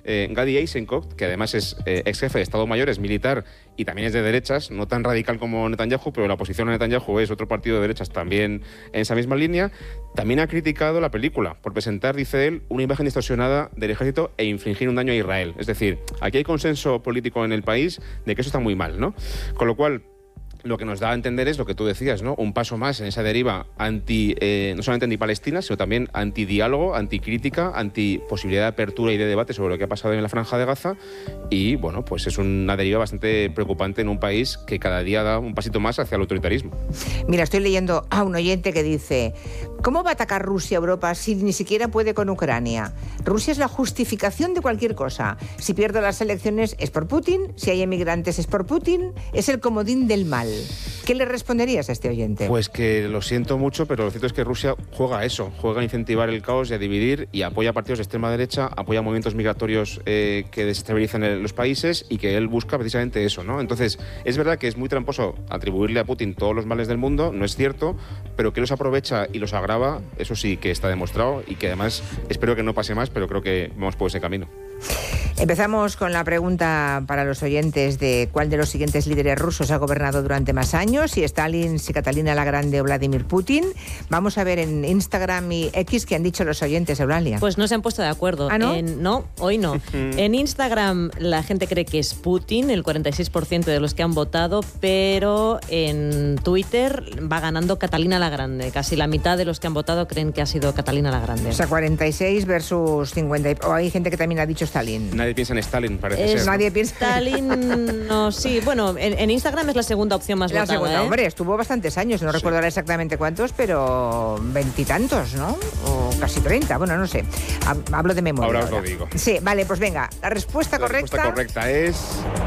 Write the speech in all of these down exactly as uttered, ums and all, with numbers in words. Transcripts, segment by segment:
eh, Gadi Eisenkot, que además es eh, ex jefe de Estado Mayor, es militar y también es de derechas, no tan radical como Netanyahu, pero la oposición a Netanyahu es otro partido de derechas también en esa misma línea, también ha criticado la película por presentar, dice él, una imagen distorsionada del ejército e infligir un daño a Israel. Es decir, aquí hay consenso político en el país de que eso está muy mal, ¿no? Con lo cual, lo que nos da a entender es lo que tú decías, ¿no? Un paso más en esa deriva anti, eh, no solamente anti-palestina, sino también anti-diálogo, anti-crítica, anti-posibilidad de apertura y de debate sobre lo que ha pasado en la Franja de Gaza. Y, bueno, pues es una deriva bastante preocupante en un país que cada día da un pasito más hacia el autoritarismo. Mira, estoy leyendo a un oyente que dice: ¿cómo va a atacar Rusia a Europa si ni siquiera puede con Ucrania? Rusia es la justificación de cualquier cosa. Si pierdo las elecciones es por Putin, si hay emigrantes es por Putin, es el comodín del mal. ¿Qué le responderías a este oyente? Pues que lo siento mucho, pero lo cierto es que Rusia juega a eso, juega a incentivar el caos y a dividir, y apoya partidos de extrema derecha, apoya movimientos migratorios eh, que desestabilizan los países, y que él busca precisamente eso, ¿no? Entonces, es verdad que es muy tramposo atribuirle a Putin todos los males del mundo, no es cierto, pero que los aprovecha y los agrava, eso sí que está demostrado, y que además espero que no pase más, pero creo que vamos por ese camino. Empezamos con la pregunta para los oyentes de cuál de los siguientes líderes rusos ha gobernado durante más años, si Stalin, si Catalina la Grande o Vladimir Putin. Vamos a ver en Instagram y X qué han dicho los oyentes, Eulalia. Pues no se han puesto de acuerdo. ¿Ah, no? En, no, hoy no. En Instagram la gente cree que es Putin, el cuarenta y seis por ciento de los que han votado, pero en Twitter va ganando Catalina la Grande. Casi la mitad de los que han votado creen que ha sido Catalina la Grande. O sea, cuarenta y seis versus cincuenta. O hay gente que también ha dicho Stalin. Nadie piensa en Stalin, parece Es, ser. Nadie piensa. Stalin, no, sí. Bueno, en, en Instagram es la segunda opción más La votada. segunda, ¿eh? hombre, estuvo bastantes años, no Sí. recuerdo ahora exactamente cuántos, pero veintitantos, ¿no? O casi treinta, bueno, no sé. Hablo de memoria. Ahora os lo ahora. digo. Sí, vale, pues venga, la respuesta La correcta. respuesta correcta es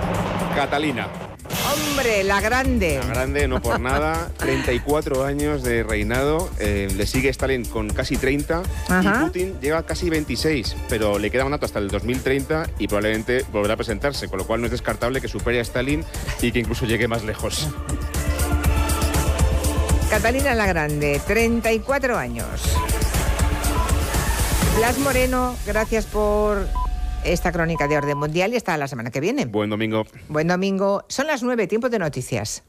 Catalina. Hombre, la Grande. La Grande, no por nada, treinta y cuatro años de reinado, eh, le sigue Stalin con casi treinta. Ajá. Y Putin lleva casi veintiséis, pero le queda un dato hasta el dos mil treinta y probablemente volverá a presentarse, con lo cual no es descartable que supere a Stalin y que incluso llegue más lejos. Catalina la Grande, treinta y cuatro años. Blas Moreno, gracias por esta crónica de orden mundial y hasta la semana que viene. Buen domingo. Buen domingo. Son las nueve, tiempo de noticias.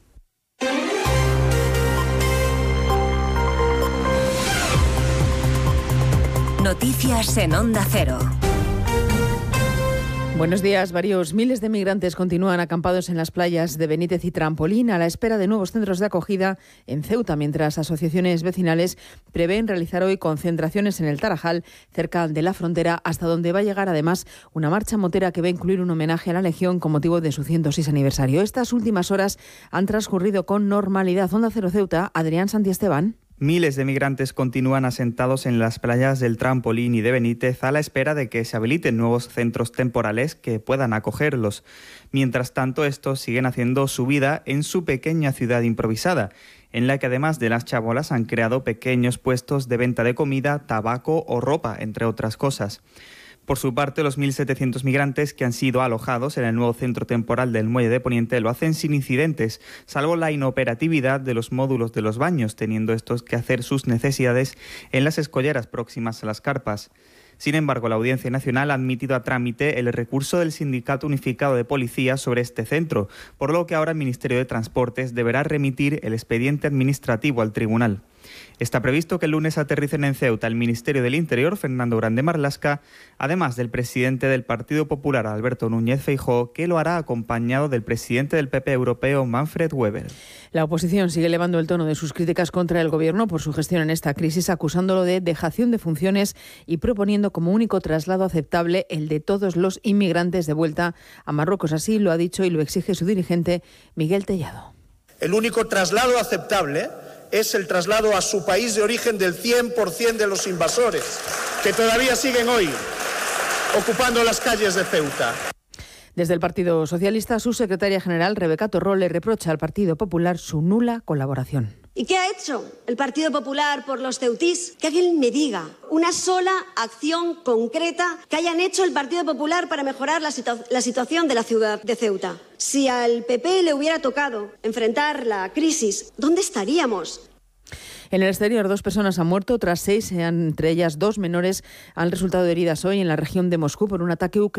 Noticias en Onda Cero. Buenos días. Varios miles de migrantes continúan acampados en las playas de Benítez y Trampolín a la espera de nuevos centros de acogida en Ceuta, mientras asociaciones vecinales prevén realizar hoy concentraciones en el Tarajal, cerca de la frontera, hasta donde va a llegar además una marcha motera que va a incluir un homenaje a la Legión con motivo de su ciento seis aniversario. Estas últimas horas han transcurrido con normalidad. Onda Cero Ceuta, Adrián Santiesteban. Miles de migrantes continúan asentados en las playas del Trampolín y de Benítez a la espera de que se habiliten nuevos centros temporales que puedan acogerlos. Mientras tanto, estos siguen haciendo su vida en su pequeña ciudad improvisada, en la que además de las chabolas han creado pequeños puestos de venta de comida, tabaco o ropa, entre otras cosas. Por su parte, los mil setecientos migrantes que han sido alojados en el nuevo centro temporal del Muelle de Poniente lo hacen sin incidentes, salvo la inoperatividad de los módulos de los baños, teniendo estos que hacer sus necesidades en las escolleras próximas a las carpas. Sin embargo, la Audiencia Nacional ha admitido a trámite el recurso del Sindicato Unificado de Policía sobre este centro, por lo que ahora el Ministerio de Transportes deberá remitir el expediente administrativo al tribunal. Está previsto que el lunes aterricen en Ceuta el Ministerio del Interior, Fernando Grande Marlaska, además del presidente del Partido Popular, Alberto Núñez Feijóo, que lo hará acompañado del presidente del P P europeo, Manfred Weber. La oposición sigue elevando el tono de sus críticas contra el Gobierno por su gestión en esta crisis, acusándolo de dejación de funciones y proponiendo como único traslado aceptable el de todos los inmigrantes de vuelta a Marruecos. Así lo ha dicho y lo exige su dirigente, Miguel Tellado. El único traslado aceptable es el traslado a su país de origen del cien por ciento de los invasores, que todavía siguen hoy ocupando las calles de Ceuta. Desde el Partido Socialista, su secretaria general, Rebeca Torró, le reprocha al Partido Popular su nula colaboración. ¿Y qué ha hecho el Partido Popular por los ceutís? Que alguien me diga una sola acción concreta que hayan hecho el Partido Popular para mejorar la, situa- la situación de la ciudad de Ceuta. Si al P P le hubiera tocado enfrentar la crisis, ¿dónde estaríamos? En el exterior, dos personas han muerto, otras seis, entre ellas dos menores, han resultado heridas hoy en la región de Moscú por un ataque ucraniano.